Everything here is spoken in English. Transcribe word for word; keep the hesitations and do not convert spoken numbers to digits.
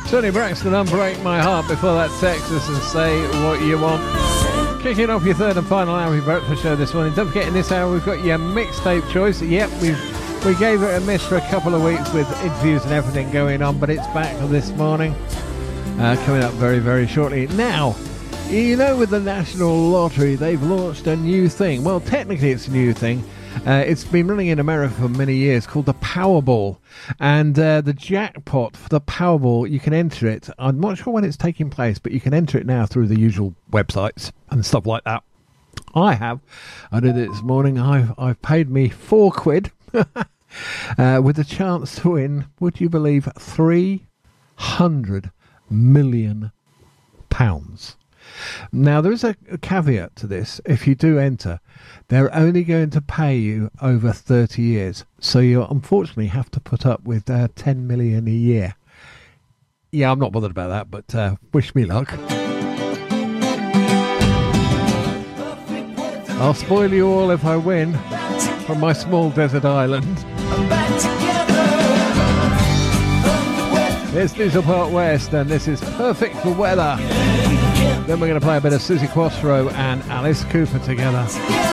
Tony Braxton, Unbreak My Heart. Before that, text us and say what you want. Kicking off your third and final hour of your breakfast show this morning. Don't forget, in this hour we've got your mixtape choice. Yep, we've we gave it a miss for a couple of weeks with interviews and everything going on, but it's back this morning. Uh, coming up very, very shortly. Now, you know, with the National Lottery, they've launched a new thing. Well, technically it's a new thing. Uh, it's been running in America for many years, called the Powerball. And uh, the jackpot for the Powerball, you can enter it. I'm not sure when it's taking place, but you can enter it now through the usual websites and stuff like that. I have. I did it this morning. I've, I've paid me four quid uh, with a chance to win, would you believe, three hundred million pounds. Now, there is a, a caveat to this. If you do enter, they're only going to pay you over thirty years. So you unfortunately have to put up with uh, ten million a year. Yeah, I'm not bothered about that, but uh, wish me luck. I'll spoil you all if I win from my small desert island. It's Diesel Park West, and this is Perfect for Weather. Then we're going to play a bit of Suzi Quatro and Alice Cooper together.